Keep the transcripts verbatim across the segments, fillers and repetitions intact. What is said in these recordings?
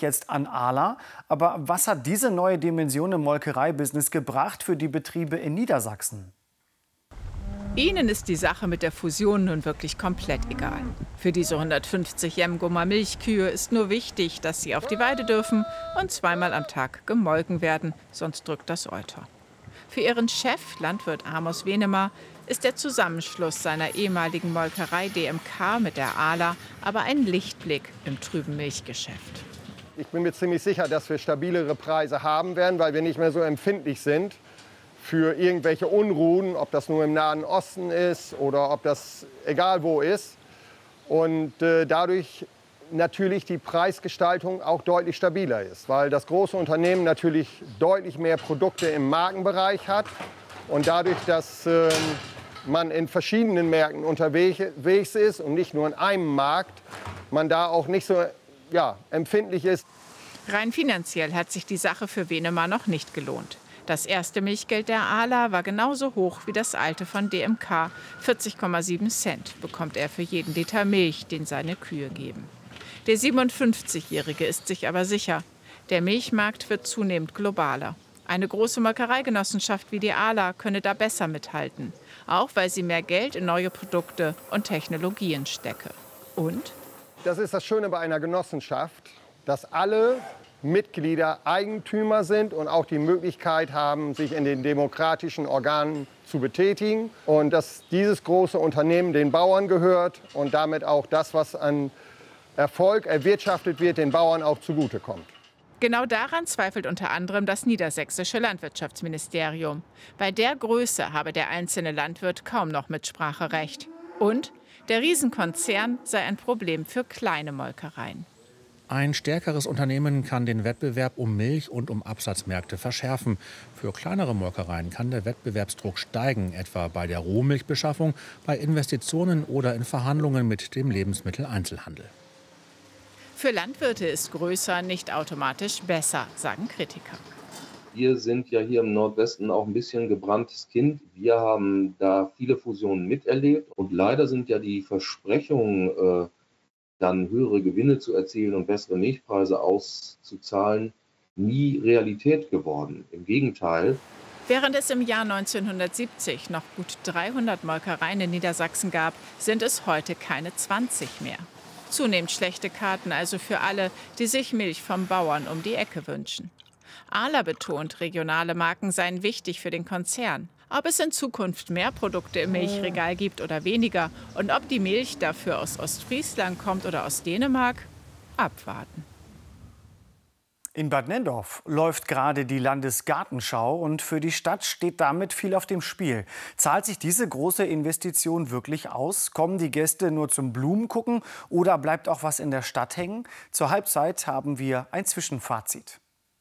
jetzt an Arla. Aber was hat diese neue Dimension im Molkereibusiness gebracht für die Betriebe in Niedersachsen? Ihnen ist die Sache mit der Fusion nun wirklich komplett egal. Für diese hundertfünfzig Jemgummer Milchkühe ist nur wichtig, dass sie auf die Weide dürfen und zweimal am Tag gemolken werden, sonst drückt das Euter. Für ihren Chef, Landwirt Amos Venemer, ist der Zusammenschluss seiner ehemaligen Molkerei D M K mit der Arla aber ein Lichtblick im trüben Milchgeschäft. Ich bin mir ziemlich sicher, dass wir stabilere Preise haben werden, weil wir nicht mehr so empfindlich sind für irgendwelche Unruhen, ob das nur im Nahen Osten ist oder ob das egal wo ist. Und äh, dadurch natürlich die Preisgestaltung auch deutlich stabiler ist, weil das große Unternehmen natürlich deutlich mehr Produkte im Markenbereich hat und dadurch, dass äh, man in verschiedenen Märkten unterwegs ist und nicht nur in einem Markt, man da auch nicht so ja, empfindlich ist. Rein finanziell hat sich die Sache für Venemer noch nicht gelohnt. Das erste Milchgeld der Arla war genauso hoch wie das alte von D M K. vierzig Komma sieben Cent bekommt er für jeden Liter Milch, den seine Kühe geben. Der siebenundfünfzigjährige ist sich aber sicher, der Milchmarkt wird zunehmend globaler. Eine große Molkereigenossenschaft wie die Arla könne da besser mithalten, auch weil sie mehr Geld in neue Produkte und Technologien stecke. Und? Das ist das Schöne bei einer Genossenschaft, dass alle Mitglieder Eigentümer sind und auch die Möglichkeit haben, sich in den demokratischen Organen zu betätigen. Und dass dieses große Unternehmen den Bauern gehört und damit auch das, was an Erfolg erwirtschaftet wird, den Bauern auch zugutekommt. Genau daran zweifelt unter anderem das niedersächsische Landwirtschaftsministerium. Bei der Größe habe der einzelne Landwirt kaum noch Mitspracherecht. Und der Riesenkonzern sei ein Problem für kleine Molkereien. Ein stärkeres Unternehmen kann den Wettbewerb um Milch und um Absatzmärkte verschärfen. Für kleinere Molkereien kann der Wettbewerbsdruck steigen, etwa bei der Rohmilchbeschaffung, bei Investitionen oder in Verhandlungen mit dem Lebensmitteleinzelhandel. Für Landwirte ist größer nicht automatisch besser, sagen Kritiker. Wir sind ja hier im Nordwesten auch ein bisschen gebranntes Kind. Wir haben da viele Fusionen miterlebt. Und leider sind ja die Versprechungen, äh, dann höhere Gewinne zu erzielen und bessere Milchpreise auszuzahlen, nie Realität geworden. Im Gegenteil. Während es im Jahr neunzehnhundertsiebzig noch gut dreihundert Molkereien in Niedersachsen gab, sind es heute keine zwanzig mehr. Zunehmend schlechte Karten also für alle, die sich Milch vom Bauern um die Ecke wünschen. Arla betont, regionale Marken seien wichtig für den Konzern. Ob es in Zukunft mehr Produkte im Milchregal gibt oder weniger und ob die Milch dafür aus Ostfriesland kommt oder aus Dänemark, abwarten. In Bad Nenndorf läuft gerade die Landesgartenschau und für die Stadt steht damit viel auf dem Spiel. Zahlt sich diese große Investition wirklich aus? Kommen die Gäste nur zum Blumengucken oder bleibt auch was in der Stadt hängen? Zur Halbzeit haben wir ein Zwischenfazit.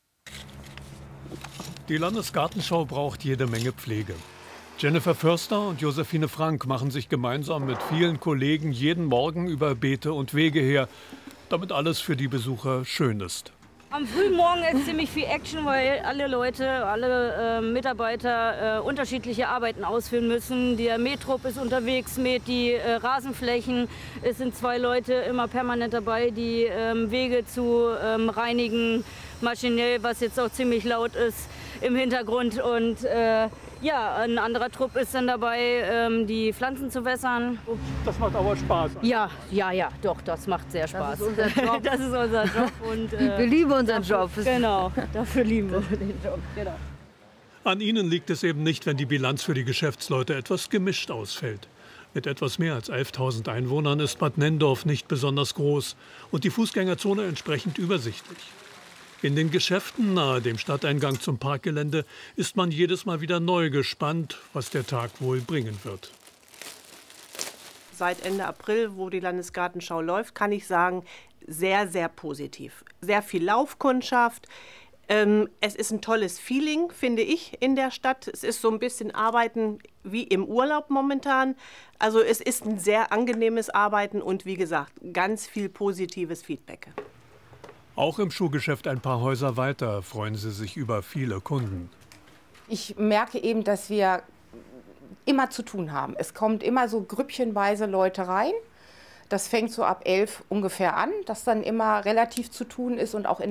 Die Landesgartenschau braucht jede Menge Pflege. Jennifer Förster und Josephine Frank machen sich gemeinsam mit vielen Kollegen jeden Morgen über Beete und Wege her, damit alles für die Besucher schön ist. Am frühen Morgen ist ziemlich viel Action, weil alle Leute, alle äh, Mitarbeiter äh, unterschiedliche Arbeiten ausführen müssen. Der Mähtrupp ist unterwegs, mäht die äh, Rasenflächen. Es sind zwei Leute immer permanent dabei, die ähm, Wege zu ähm, reinigen, maschinell, was jetzt auch ziemlich laut ist im Hintergrund. Und äh, ja, ein anderer Trupp ist dann dabei, ähm, die Pflanzen zu wässern. Das macht aber Spaß. Ja, ja, ja, doch, das macht sehr Spaß. Das ist unser Job. Das ist unser Job. Und, äh, wir lieben unseren dafür, Job. Genau, dafür lieben wir den Job. Genau. An ihnen liegt es eben nicht, wenn die Bilanz für die Geschäftsleute etwas gemischt ausfällt. Mit etwas mehr als elftausend Einwohnern ist Bad Nenndorf nicht besonders groß und die Fußgängerzone entsprechend übersichtlich. In den Geschäften nahe dem Stadteingang zum Parkgelände ist man jedes Mal wieder neu gespannt, was der Tag wohl bringen wird. Seit Ende April, wo die Landesgartenschau läuft, kann ich sagen, sehr, sehr positiv. Sehr viel Laufkundschaft. Ähm, es ist ein tolles Feeling, finde ich, in der Stadt. Es ist so ein bisschen Arbeiten wie im Urlaub momentan. Also es ist ein sehr angenehmes Arbeiten und wie gesagt, ganz viel positives Feedback. Auch im Schuhgeschäft ein paar Häuser weiter freuen sie sich über viele Kunden. Ich merke eben, dass wir immer zu tun haben. Es kommt immer so grüppchenweise Leute rein. Das fängt so ab elf ungefähr an, dass dann immer relativ zu tun ist und auch in